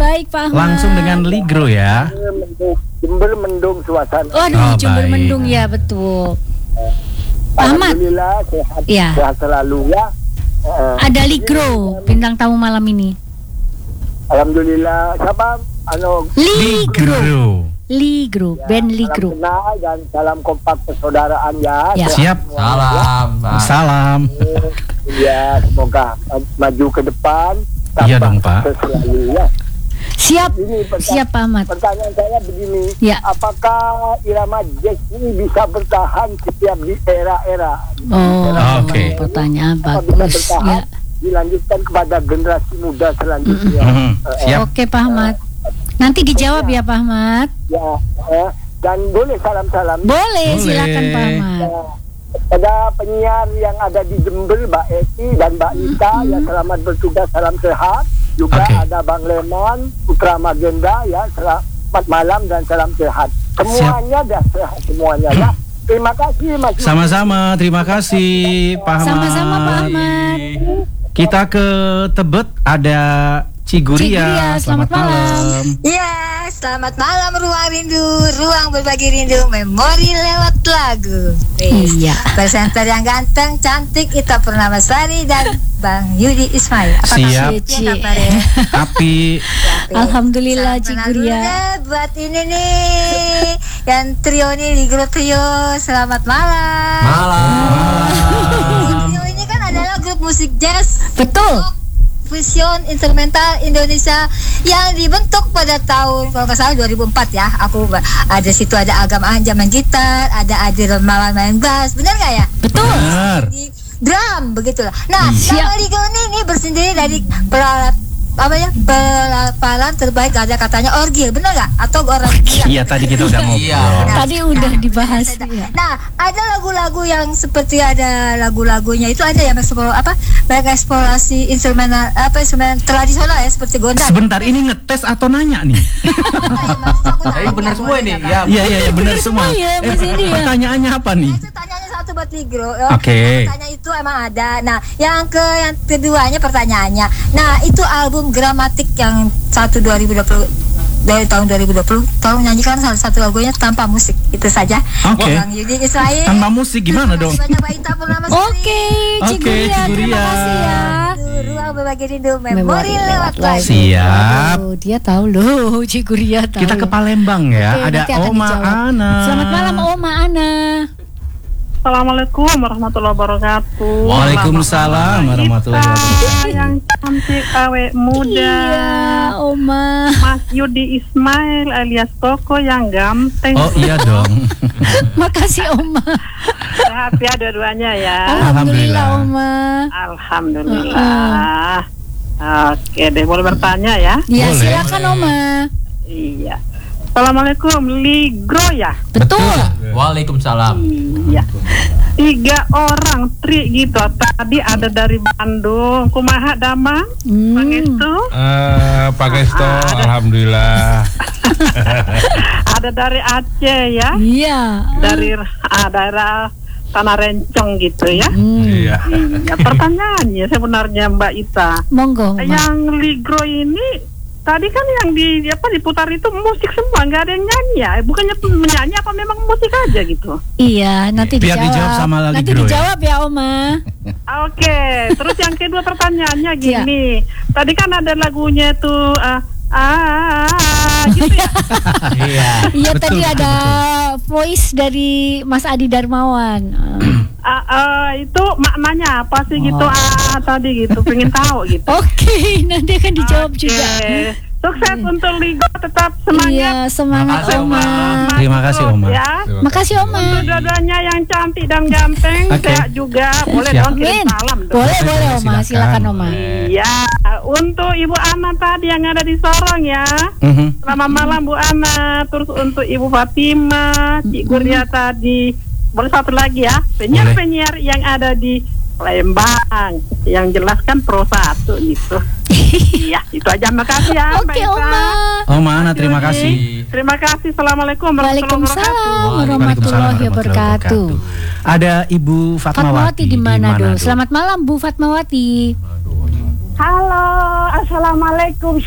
baik Pak Ahmad. Langsung dengan Ligro ya. Jember mendung suasana. Waduh, Jember baik. mendung ya, betul. Pak Ahmad. Alhamdulillah sehat, Ya. sehat selalu ya. Ada Ligro bintang tamu malam ini. Alhamdulillah. Siapa? Ligro. Ligro, band Ligro. Salam kenal dan salam kompak persaudaraan ya. Ya. Siap. Salam, Pak. Salam. Ya, semoga maju ke depan. Iya dong, Pak. Selalu ya. Siap. Ini Siap Pak Ahmad. pertanyaan saya begini. Ya. Apakah irama jazz ini bisa bertahan setiap di era-era? Oh, Oke. pertanyaan Apa bisa bagus. bertahan? Ya. Dilanjutkan kepada generasi muda selanjutnya. Siap. Oke Pak Ahmad. Nanti dijawab ya Pak Ahmad. Ya, dan boleh salam-salam. Boleh, Boleh. silakan Pak Ahmad. Pada penyiar yang ada di Jember, Mbak Eti dan Mbak Nita, ya selamat bertugas, salam sehat. Juga Oke. ada Bang Lemon, Putra Magenda, ya selamat malam dan salam sehat. Semuanya dah sehat semuanya ya. Terima kasih Mas. Sama-sama, terima kasih Pak Ahmad. Sama-sama Pak Ahmad. Kita ke Tebet, ada Ciguria. Selamat malam. Ya, selamat malam Ruang Rindu, ruang berbagi rindu, memori lewat lagu. Iya. Presenter yang ganteng, cantik, Ita Purnamasari dan Bang Yudi Ismail. Apa Siap. kabarnya? Api. Alhamdulillah Salam Ciguria. kenal dulu buat ini nih, yang trio nih di grup trio. Selamat malam. Malam. Trio ini kan adalah grup musik jazz Betul. fusion instrumental Indonesia yang dibentuk pada tahun kalau nggak salah 2004 ya. Aku ada situ ada Agam Anja main gitar, ada Adi Remawan main bass, benar nggak ya? Betul. Benar. Di drum begitulah. Nah, Siap. nama Ligro ini bersendiri dari pelapalan terbaik ada katanya orgil, benar nggak? Atau orang gila? Iya, tadi kita udah ngobrol. Iya. Tadi udah dibahas. Ya. Nah, ada lagu-lagu yang seperti ada lagu-lagunya itu ada yang mengeksplorasi instrumen tradisional ya seperti gondang. Sebentar, ini ngetes atau nanya nih? Tapi benar semua ini. Ya. Iya, benar semua. ya, Mas ini ya. Pertanyaannya apa nih? Itu tanyanya satu buat Ligro. Oke. Tanya itu emang ada. Nah, yang keduanya pertanyaannya. Nah, itu album Gramatik yang 2020 dari tahun 2020 tolong nyanyikan salah satu lagunya tanpa musik. Itu saja. Oke. Bang Yudi Israel. Tanpa musik gimana dong? Terima kasih banyak Mbak Ita Purnamasari. Oke, Ciguria. Terima Ciguria. kasih ya. Ruang berbagi rindu, memori lewat lagu. Siap. Waduh, dia tahu loh, Ciguria tahu. Kita ke Palembang ya. Oke, Ada nanti akan Oma dijawab. Ana. Selamat malam Oma Ana. Assalamualaikum warahmatullahi wabarakatuh. Waalaikumsalam warahmatullahi wabarakatuh. Yang cantik awet muda. Iya, Oma. Mas Yudi Ismail alias Koko yang ganteng. Oh iya dong. Makasih Oma. Sehat ya dua-duanya ya. Alhamdulillah Oma. Alhamdulillah. Oke deh, boleh bertanya ya? Ya, Boleh. silakan Oma. Iya. Assalamualaikum, Ligro ya? Betul. Waalaikumsalam. Iya. 3 orang tri gitu. Tadi ada dari Bandung, Kumaha Damang, Pangestu. Pak Gesto, alhamdulillah. Ada dari Aceh ya, Iya. dari daerah Tanah Rencong gitu ya. Iya. Ya, pertanyaannya sebenarnya Mbak Ita, Monggo Oma. yang Ligro ini tadi kan yang diputar itu musik semua, nggak ada yang nyanyi ya? Bukannya menyanyi apa memang musik aja gitu? Iya, nanti Biar dijawab sama Nanti Ligro ya. dijawab ya Oma. Oke, terus yang kedua pertanyaannya gini, tadi kan ada lagunya tuh gitu ya. Iya. Iya, Betul, tadi betul, ada voice dari Mas Adi Darmawan. Itu maknanya apa sih gitu? Tadi gitu, pengen tahu gitu. Oke, nanti akan dijawab Oke. juga. Sukses untuk Ligo, tetap semangat. Iya, semangat Makasih, Oma. Oma. Terima kasih, Oma. Ya. Makasih Oma. Untuk dua-duanya yang cantik dan ganteng, Oke. sehat juga. Boleh Siap. dong kirim Amin. salam dong. Boleh Oma, Silakan. silakan Oma. Iya, untuk Ibu Ana tadi yang ada di Sorong ya. Mhm. Selamat malam Bu Ana. Terus untuk Ibu Fatima, Cik Guria tadi. Boleh satu lagi ya, penyiar-penyiar yang ada di Palembang yang jelaskan Pro 1 gitu. Iya, itu aja. Makasih ya Mbak Oke Ita. Oma. Oma Ana, terima kasih. Terima kasih. Assalamualaikum warahmatullahi wabarakatuh. Waalaikumsalam warahmatullahi wabarakatuh. Ada Ibu Fatmawati Fatmawati di Manado. Manado. Selamat malam Bu Fatmawati. Halo, assalamualaikum.